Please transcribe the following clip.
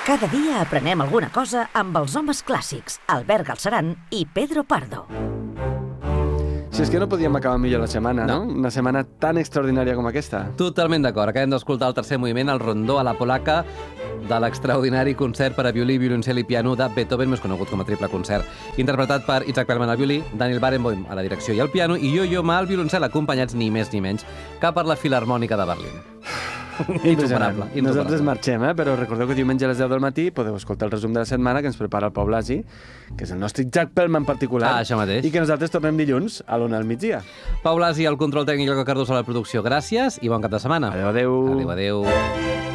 Cada dia aprenem alguna cosa amb els homes clàssics, Albert Galceran i Pedro Pardo. Si és que no podíem acabar millor la setmana, no? Una setmana tan extraordinària com aquesta. Totalment d'acord. Acabem d'escoltar el tercer moviment, el rondó a la polaca, de l'extraordinari concert per a violí, violoncel i piano de Beethoven, més conegut com a triple concert, interpretat per Itzhak Perlman al violí, Daniel Barenboim a la direcció i al piano, i Yo-Yo Ma al violoncel, acompanyats ni més ni menys que per la Filharmònica de Berlín. Insuperable. Nosaltres marxem, però recordeu que diumenge a les 10 del matí podeu escoltar el resum de la setmana que ens prepara el Pau Blasi, que és el nostre Itzhak Perlman particular, això mateix. i que nosaltres tornem dilluns a l'1 al migdia. Pau Blasi, el control tècnic, el Cardoso a la producció. Gràcies i bon cap de setmana. Adéu, adéu. Adéu, adéu.